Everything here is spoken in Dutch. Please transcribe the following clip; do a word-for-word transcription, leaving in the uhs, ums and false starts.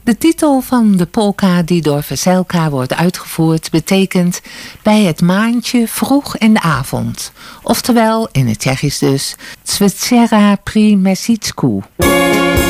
De titel van de polka die door Veselka wordt uitgevoerd betekent bij het maantje vroeg in de avond. Oftewel, in het Tsjechisch dus, Zvečera pri Mesíčku.